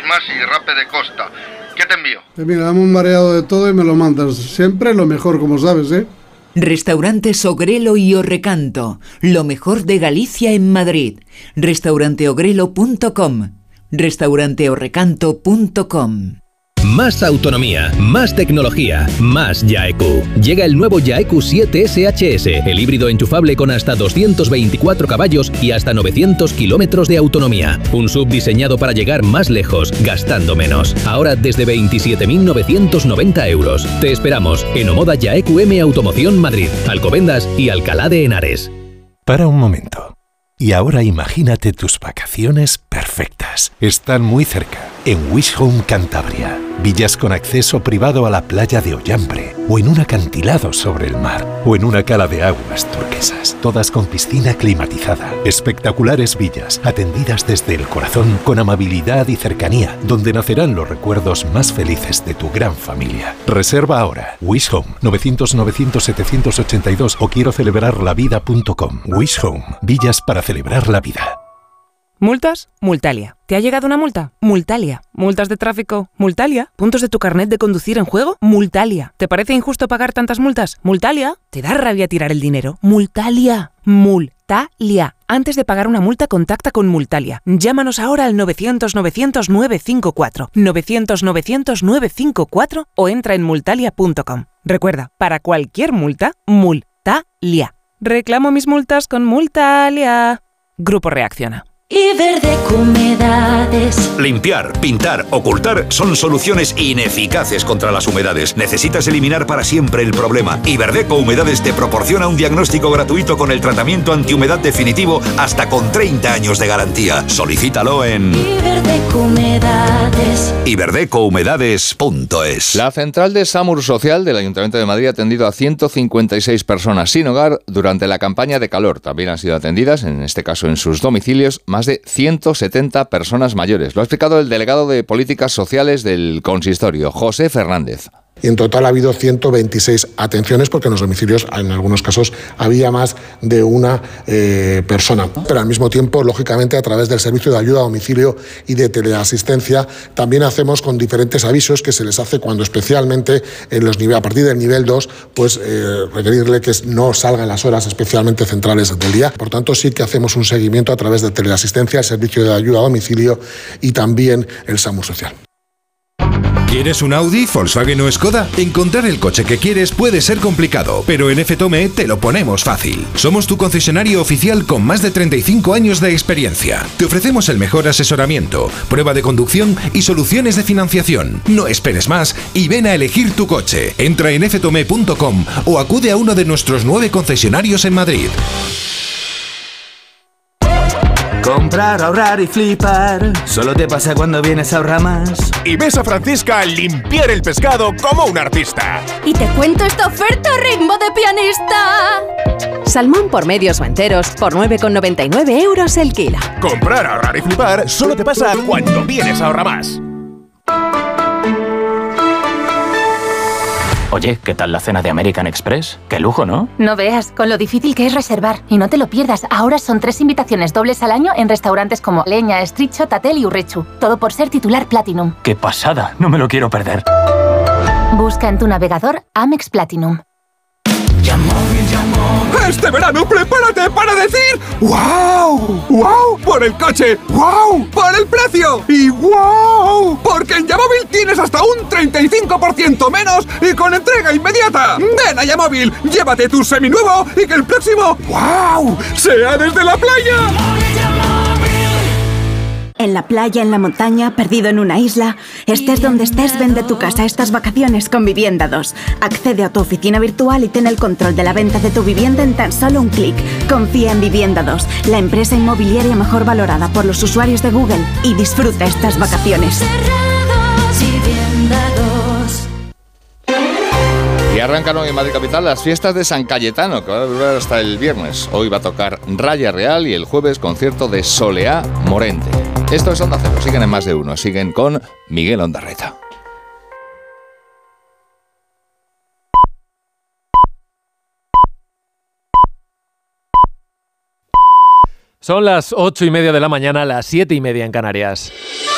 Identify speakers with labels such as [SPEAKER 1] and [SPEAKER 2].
[SPEAKER 1] más y rape de costa. ¿Qué te envío?
[SPEAKER 2] Mira, dame un mareado de todo y me lo mandas. Siempre lo mejor, como sabes, ¿eh?
[SPEAKER 3] Restaurantes Ogrelo y Orrecanto, lo mejor de Galicia en Madrid. Restauranteogrelo.com, restauranteorrecanto.com.
[SPEAKER 4] Más autonomía, más tecnología, más Yaeku. Llega el nuevo Yaeku 7 SHS, el híbrido enchufable con hasta 224 caballos y hasta 900 kilómetros de autonomía. Un SUV diseñado para llegar más lejos, gastando menos. Ahora desde 27.990 euros. Te esperamos en Omoda Yaeku M Automoción Madrid, Alcobendas y Alcalá de Henares.
[SPEAKER 5] Para un momento. Y ahora imagínate tus vacaciones perfectas. Están muy cerca, en Wish Home Cantabria. Villas con acceso privado a la playa de Ollambre, o en un acantilado sobre el mar, o en una cala de aguas turquesas. Todas con piscina climatizada. Espectaculares villas, atendidas desde el corazón, con amabilidad y cercanía, donde nacerán los recuerdos más felices de tu gran familia. Reserva ahora. Wish Home, 900-900-782 o quiero celebrarlavida.com. Wish Home, villas para celebrar la vida.
[SPEAKER 6] ¿Multas? Multalia. ¿Te ha llegado una multa? Multalia. ¿Multas de tráfico? Multalia. ¿Puntos de tu carnet de conducir en juego? Multalia. ¿Te parece injusto pagar tantas multas? Multalia. ¿Te da rabia tirar el dinero? Multalia. Multalia. Antes de pagar una multa, contacta con Multalia. Llámanos ahora al 900-900-954. 900-900-954 o entra en multalia.com. Recuerda, para cualquier multa, Multalia. Reclamo mis multas con Multalia. Grupo Reacciona.
[SPEAKER 7] Iberdeco Humedades.
[SPEAKER 8] Limpiar, pintar, ocultar son soluciones ineficaces contra las humedades. Necesitas eliminar para siempre el problema. Iberdeco Humedades te proporciona un diagnóstico gratuito con el tratamiento antihumedad definitivo hasta con 30 años de garantía. Solicítalo en
[SPEAKER 7] Iberdeco Humedades.
[SPEAKER 8] iberdecouhumedades.es.
[SPEAKER 9] La central de SAMUR Social del Ayuntamiento de Madrid ha atendido a 156 personas sin hogar durante la campaña de calor. También han sido atendidas, en este caso en sus domicilios, más de 170 personas mayores. Lo ha explicado el delegado de Políticas Sociales del Consistorio, José Fernández.
[SPEAKER 10] Y en total ha habido 126 atenciones porque en los domicilios, en algunos casos, había más de una persona. Pero al mismo tiempo, lógicamente, a través del servicio de ayuda a domicilio y de teleasistencia, también hacemos con diferentes avisos que se les hace cuando especialmente en los a partir del nivel 2, pues requerirle que no salgan las horas especialmente centrales del día. Por tanto, sí que hacemos un seguimiento a través de teleasistencia, el servicio de ayuda a domicilio y también el SAMUR Social.
[SPEAKER 11] ¿Quieres un Audi, Volkswagen o Skoda? Encontrar el coche que quieres puede ser complicado, pero en FTOME te lo ponemos fácil. Somos tu concesionario oficial con más de 35 años de experiencia. Te ofrecemos el mejor asesoramiento, prueba de conducción y soluciones de financiación. No esperes más y ven a elegir tu coche. Entra en ftome.com o acude a uno de nuestros 9 concesionarios en Madrid.
[SPEAKER 12] Comprar, ahorrar y flipar. Solo te pasa cuando vienes a Ahorramás.
[SPEAKER 13] Y ves a Francisca limpiar el pescado como un artista.
[SPEAKER 14] Y te cuento esta oferta a ritmo de pianista. Salmón por medios o enteros por 9,99 euros el kilo.
[SPEAKER 13] Comprar, ahorrar y flipar solo te pasa cuando vienes a Ahorramás.
[SPEAKER 15] Oye, ¿qué tal la cena de American Express? ¡Qué lujo!, ¿no?
[SPEAKER 14] No veas, con lo difícil que es reservar. Y no te lo pierdas, ahora son 3 invitaciones dobles al año en restaurantes como Leña, Estritxo, Tatel y Urrechu. Todo por ser titular Platinum.
[SPEAKER 15] ¡Qué pasada! No me lo quiero perder.
[SPEAKER 14] Busca en tu navegador Amex Platinum.
[SPEAKER 13] Este verano prepárate para decir ¡wow! ¡Wow! Por el coche, ¡wow! Por el precio y ¡wow! Porque en Yamóvil tienes hasta un 35% menos y con entrega inmediata. Ven a Yamóvil, llévate tu seminuevo y que el próximo ¡wow! sea desde la playa.
[SPEAKER 16] En la playa, en la montaña, perdido en una isla. Estés donde estés, vende tu casa estas vacaciones con Vivienda 2. Accede a tu oficina virtual y ten el control de la venta de tu vivienda en tan solo un clic. Confía en Vivienda 2, la empresa inmobiliaria mejor valorada por los usuarios de Google. Y disfruta estas vacaciones.
[SPEAKER 9] Y arrancan hoy en Madrid Capital las fiestas de San Cayetano, que van a durar hasta el viernes. Hoy va a tocar Raya Real y el jueves concierto de Soleá Morente. Esto es Onda Cero, siguen en Más de Uno, siguen con Miguel Ondarreta.
[SPEAKER 17] Son las 8:30 de la mañana, las 7:30 en Canarias.